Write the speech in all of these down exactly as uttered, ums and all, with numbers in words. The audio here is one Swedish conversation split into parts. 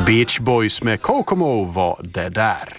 Beach Boys med Kokomo var det där.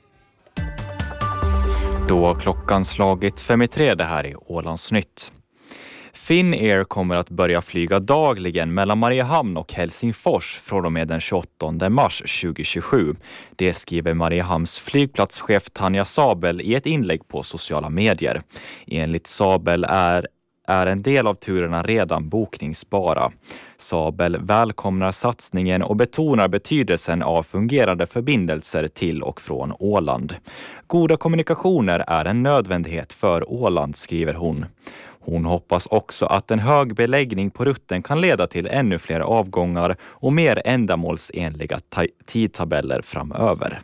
Då har klockan slagit fem i tre, det här i Ålandsnytt. Finnair kommer att börja flyga dagligen mellan Mariehamn och Helsingfors från och med den tjugoåttonde mars tjugohundratjugosju. Det skriver Mariehamns flygplatschef Tanja Sabel i ett inlägg på sociala medier. Enligt Sabel är är en del av turerna redan bokningsbara. Sabel välkomnar satsningen och betonar betydelsen av fungerande förbindelser till och från Åland. Goda kommunikationer är en nödvändighet för Åland, skriver hon. Hon hoppas också att en hög beläggning på rutten kan leda till ännu fler avgångar och mer ändamålsenliga ta- tidtabeller framöver.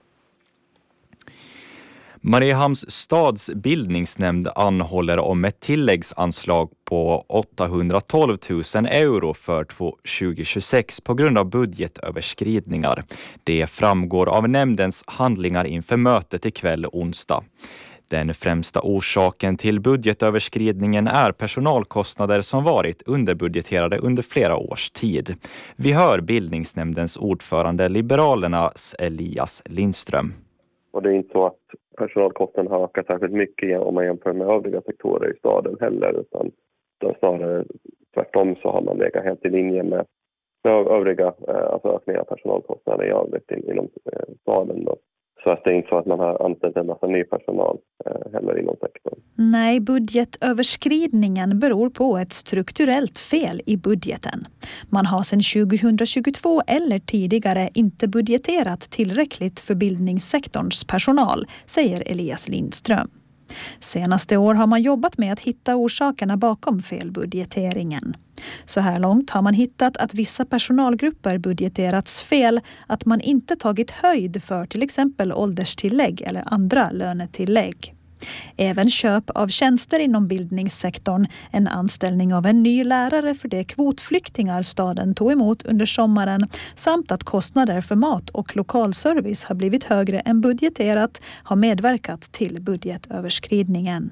Mariehamns stads bildningsnämnd anhåller om ett tilläggsanslag på åttahundratolv tusen euro för tjugohundratjugosex på grund av budgetöverskridningar. Det framgår av nämndens handlingar inför mötet ikväll onsdag. Den främsta orsaken till budgetöverskridningen är personalkostnader som varit underbudgeterade under flera års tid. Vi hör bildningsnämndens ordförande Liberalernas Elias Lindström. Och det är inte så att personalkostnaden har ökat särskilt mycket om man jämför med övriga sektorer i staden heller. Utan snarare tvärtom så har man legat helt i linje med, med övriga alltså ökningar av personalkostnader i övrigt inom staden. Då. Så att det är inte så att man har anställt en massa ny personal heller inom sektorn. Nej, budgetöverskridningen beror på ett strukturellt fel i budgeten. Man har sedan tjugohundratjugotvå eller tidigare inte budgeterat tillräckligt för bildningssektorns personal, säger Elias Lindström. Senaste år har man jobbat med att hitta orsakerna bakom felbudgeteringen. Så här långt har man hittat att vissa personalgrupper budgeterats fel, att man inte tagit höjd för till exempel ålderstillägg eller andra lönetillägg. Även köp av tjänster inom bildningssektorn, en anställning av en ny lärare för de kvotflyktingar staden tog emot under sommaren samt att kostnader för mat och lokalservice har blivit högre än budgeterat har medverkat till budgetöverskridningen.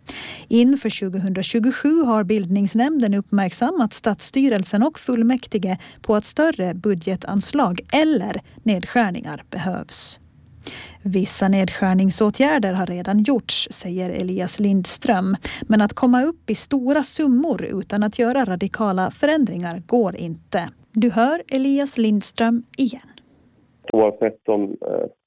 Inför tjugohundratjugosju har bildningsnämnden uppmärksammat stadsstyrelsen och fullmäktige på att större budgetanslag eller nedskärningar behövs. Vissa nedskärningsåtgärder har redan gjorts, säger Elias Lindström. Men att komma upp i stora summor utan att göra radikala förändringar går inte. Du hör Elias Lindström igen. Oavsett om,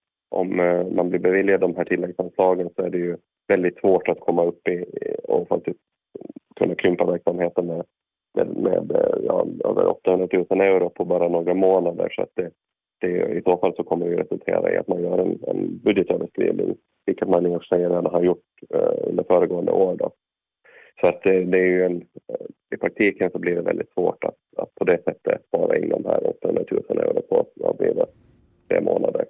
om man blir beviljad de här tilläggsanslagen så är det ju väldigt svårt att komma upp i och faktiskt kunna krympa verksamheten med, med, med ja, över åttahundratusen euro på bara några månader. Så att det, det, i så fall så kommer det resultera i att man gör en, en budgetöverskridning, vilket man i och för sig redan har gjort uh, under föregående år. Då. Så att det, det är ju en, i praktiken så blir det väldigt svårt att, att på det sättet spara in de här åttahundratusen euro på vad blir det, tre månader.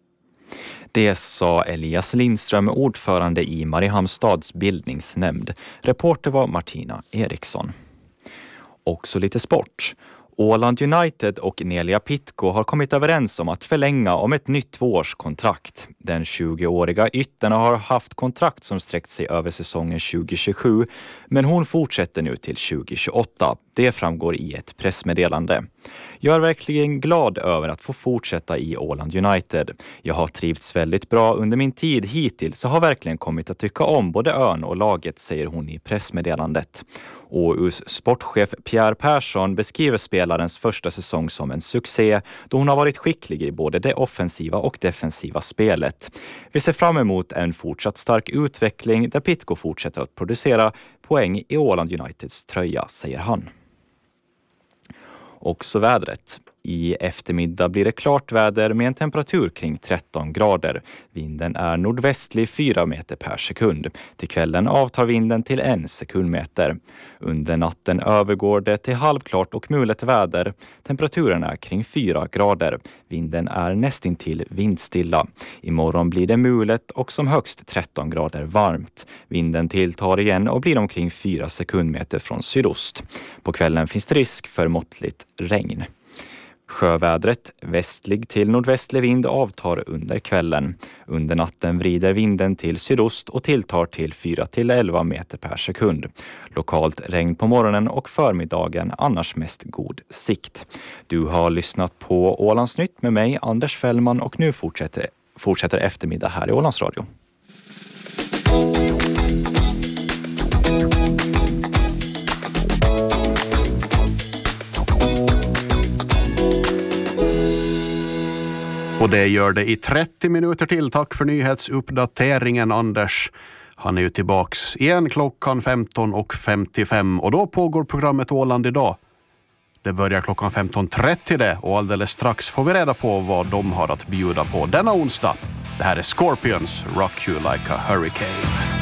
Det sa Elias Lindström, ordförande i Mariehamns stads bildningsnämnd. Reporter var Martina Eriksson. Också lite sport. Åland United och Nelia Pitko har kommit överens om att förlänga om ett nytt tvåårskontrakt. Den tjugoåriga ytterna har haft kontrakt som sträckt sig över säsongen tjugohundratjugosju, men hon fortsätter nu till tjugohundratjugoåtta. Det framgår i ett pressmeddelande. Jag är verkligen glad över att få fortsätta i Åland United. Jag har trivts väldigt bra under min tid hittills och har verkligen kommit att tycka om både ön och laget, säger hon i pressmeddelandet. Å U:s sportchef Pierre Persson beskriver spelarens första säsong som en succé då hon har varit skicklig i både det offensiva och defensiva spelet. Vi ser fram emot en fortsatt stark utveckling där Pitko fortsätter att producera poäng i Åland Uniteds tröja, säger han. Också vädret. I eftermiddag blir det klart väder med en temperatur kring tretton grader. Vinden är nordvästlig fyra meter per sekund. Till kvällen avtar vinden till en sekundmeter. Under natten övergår det till halvklart och mulet väder. Temperaturen är kring fyra grader. Vinden är nästintill vindstilla. Imorgon blir det mulet och som högst tretton grader varmt. Vinden tilltar igen och blir omkring fyra sekundmeter från sydost. På kvällen finns det risk för måttligt regn. Sjövädret, västlig till nordvästlig vind, avtar under kvällen. Under natten vrider vinden till sydost och tilltar till fyra till elva meter per sekund. Lokalt regn på morgonen och förmiddagen, annars mest god sikt. Du har lyssnat på Ålandsnytt med mig, Anders Fällman, och nu fortsätter, fortsätter eftermiddag här i Ålandsradio. Och det gör det i trettio minuter till. Tack för nyhetsuppdateringen, Anders. Han är ju tillbaks igen klockan femton och femtiofem och då pågår programmet Åland idag. Det börjar klockan femton trettio det och alldeles strax får vi reda på vad de har att bjuda på denna onsdag. Det här är Scorpions, Rock You Like a Hurricane.